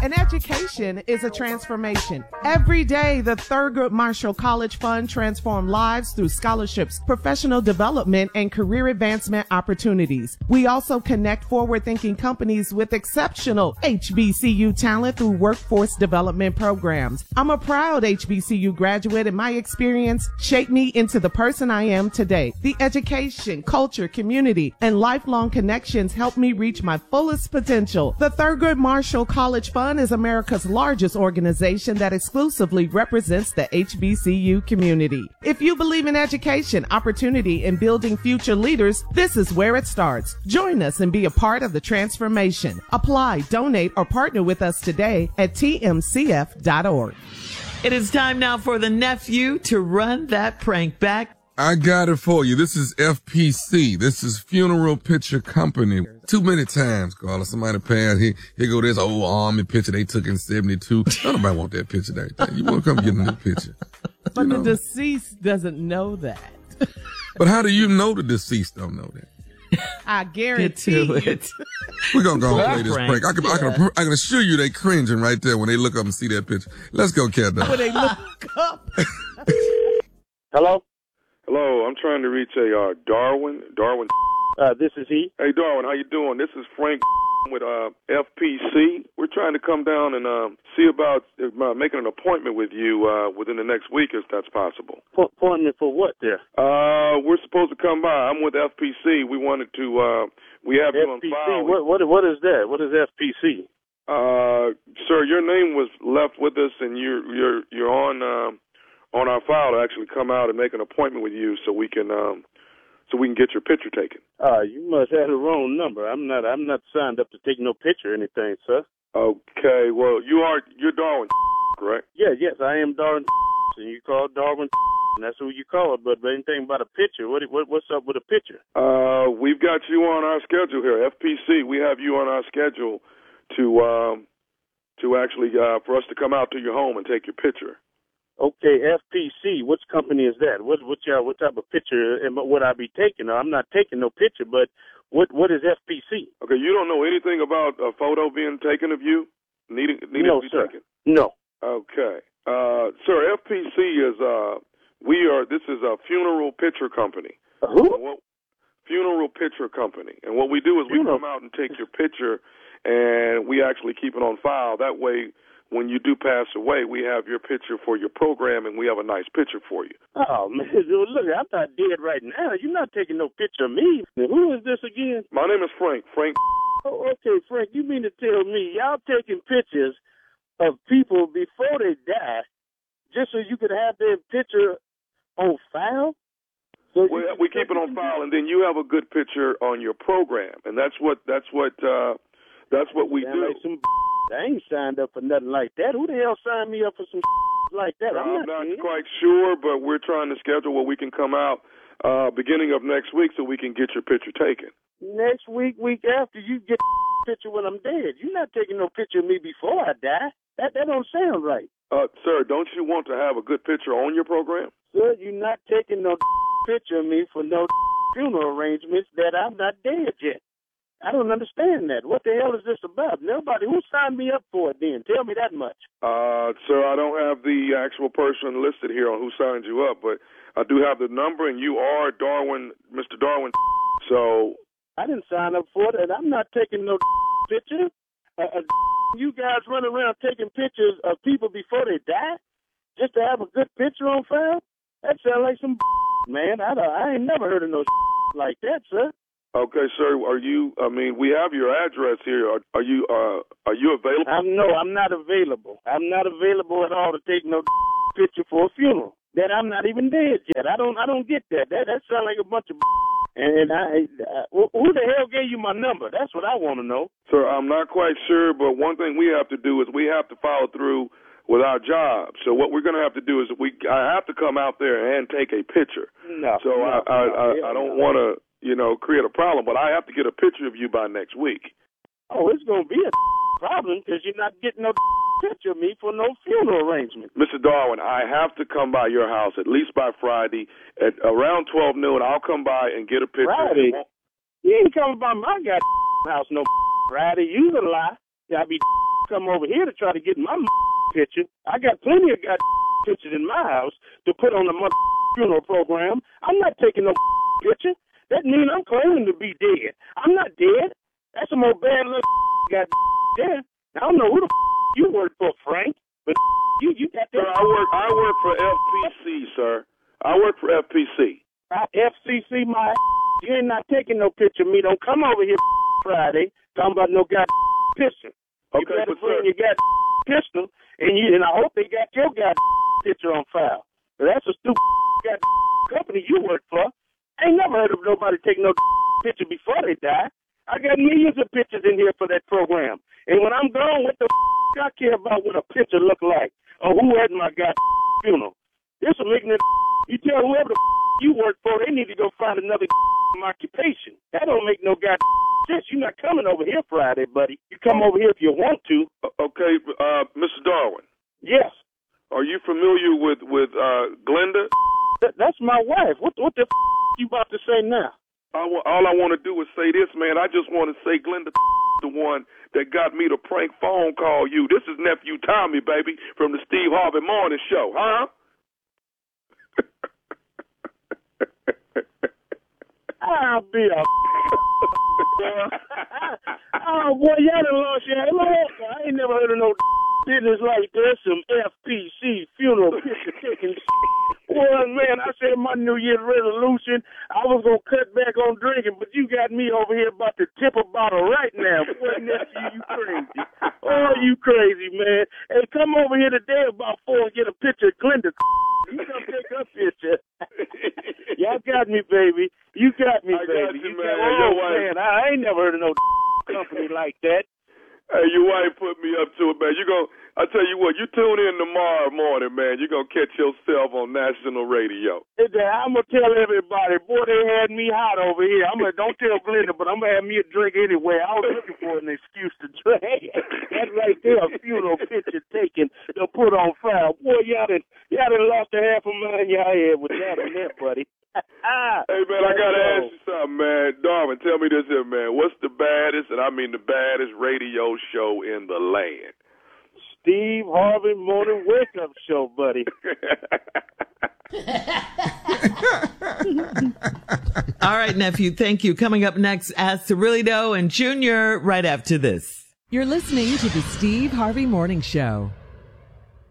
An education is a transformation. Every day, the Thurgood Marshall College Fund transforms lives through scholarships, professional development, and career advancement opportunities. We also connect forward-thinking companies with exceptional HBCU talent through workforce development programs. I'm a proud HBCU graduate, and my experience shaped me into the person I am today. The education, culture, community, and lifelong connections help me reach my fullest potential. The Thurgood Marshall College Fund is America's largest organization that exclusively represents the HBCU community. If you believe in education, opportunity, and building future leaders, this is where it starts. Join us and be a part of the transformation. Apply, donate, or partner with us today at tmcf.org. It is time now for the nephew to run that prank back. I got it for you. This is FPC. This is Funeral Picture Company. Too many times, Carla. Somebody passed. Here go this old army picture they took in 72. Nobody want that picture there. You want to come get a new picture. But the deceased doesn't know that. But how do you know the deceased don't know that? I guarantee it. We're going to go and play this prank. I can assure you they cringing right there when they look up and see that picture. Let's go, Cat Dog. When they look up. Hello? Hello, I'm trying to reach a Darwin. This is he. Hey, Darwin, how you doing? This is Frank with FPC. We're trying to come down and see about making an appointment with you within the next week, if that's possible. Appointment for what there? We're supposed to come by. I'm with FPC. We wanted to. We have you on file. What is that? What is FPC? Sir, your name was left with us, and you're on our file to actually come out and make an appointment with you so we can get your picture taken. You must have the wrong number. I'm not signed up to take no picture or anything, sir. Okay, well you're Darwin, correct? Yes, I am Darwin, and you call Darwin, and that's who you call it. But anything about a picture? What's up with a picture? We've got you on our schedule here, FPC. We have you on our schedule to actually for us to come out to your home and take your picture. Okay, FPC. Which company is that? What type of picture would I be taking? I'm not taking no picture, but what is FPC? Okay, you don't know anything about a photo being taken of you needing to be taken? No. Okay, sir. FPC is this is a funeral picture company. Who? Funeral picture company, and what we do is we come out and take your picture, and we actually keep it on file. That way, when you do pass away, we have your picture for your program, and we have a nice picture for you. Oh, man, look, I'm not dead right now. You're not taking no picture of me. Who is this again? My name is Frank. Oh, okay, Frank, you mean to tell me y'all taking pictures of people before they die just so you could have their picture on file? So we keep it on file, and then you have a good picture on your program, and that's what we do. Like I ain't signed up for nothing like that. Who the hell signed me up for some like that? I'm not quite sure, but we're trying to schedule where we can come out beginning of next week so we can get your picture taken. Next week after, you get a picture when I'm dead. You're not taking no picture of me before I die. That don't sound right. Sir, don't you want to have a good picture on your program? Sir, you're not taking no picture of me for no funeral arrangements that I'm not dead yet. I don't understand that. What the hell is this about? Nobody. Who signed me up for it then? Tell me that much. Sir, I don't have the actual person listed here on who signed you up, but I do have the number, and you are Darwin, Mr. Darwin. So I didn't sign up for it, and I'm not taking no picture. You guys run around taking pictures of people before they die just to have a good picture on file? That sounds like some man. I ain't never heard of no like that, sir. Okay, sir. We have your address here. Are you available? I'm not available. I'm not available at all to take no picture for a funeral. That I'm not even dead yet. I don't get that. That sounds like a bunch of and who the hell gave you my number? That's what I want to know. Sir, I'm not quite sure, but one thing we have to do is we have to follow through with our job. So what we're going to have to do is I have to come out there and take a picture. No. So I don't want to create a problem, but I have to get a picture of you by next week. Oh, it's going to be a problem because you're not getting no picture of me for no funeral arrangement. Mr. Darwin, I have to come by your house at least by Friday at around 12 noon. I'll come by and get a picture. Friday? You ain't coming by my house no Friday. You a lie. I be come over here to try to get my picture. I got plenty of pictures in my house to put on the funeral program. I'm not taking no picture. That means I'm claiming to be dead. I'm not dead. That's some old bad little got there. I don't know who the you work for, Frank, but you got that. Sir, I work for FPC, sir. I work for FPC. FCC, my you ain't not taking no picture of me. Don't come over here Friday talking about no picture. You Okay, better but bring sir, your pistol, and I hope they got your picture on file. But that's a stupid company you work for. I ain't never heard of nobody taking no picture before they die. I got millions of pictures in here for that program. And when I'm gone, what the I care about what a picture look like or who had my funeral. This will make you tell whoever the you work for, they need to go find another occupation. That don't make no sense. You're not coming over here Friday, buddy. You come over here if you want to. Okay, Mr. Darwin. Yes. Are you familiar with Glenda? That's my wife. What the you about to say now? All I want to do is say this, man. I just want to say Glenda the one that got me to prank phone call you. This is nephew Tommy, baby, from the Steve Harvey Morning Show, huh? I'll be a oh boy, y'all done lost your head. I ain't never heard of no business like this. Some FPC funeral picture taking. Well, man, I said my New Year's resolution I was gonna cut back on drinking, but you got me over here about to tip a bottle right now. Boy, nephew, you crazy. Oh, you crazy, man. Hey, come over here today about 4 and get a picture of Glenda. You come take her picture. Y'all got me, baby. You got me, baby. Got you, man. Man, I ain't never heard of no company like that. Hey, your wife put me up to it, man. I tell you what, you tune in tomorrow morning, man. You're going to catch yourself on national radio. I'm going to tell everybody, boy, they had me hot over here. Don't tell Glenda, but I'm going to have me a drink anyway. I was looking for an excuse to drink. That's right there, a funeral picture taken to put on file. Boy, y'all done lost a half a mind y'all head with that and that, buddy. Hey, man, I got to ask you something, man. Darwin, tell me this here, man. What's the baddest, and I mean the baddest radio show in the land? Steve Harvey Morning Wake Up Show, buddy. All right, nephew, thank you. Coming up next, Ask Cirillo and Junior right after this. You're listening to the Steve Harvey Morning Show.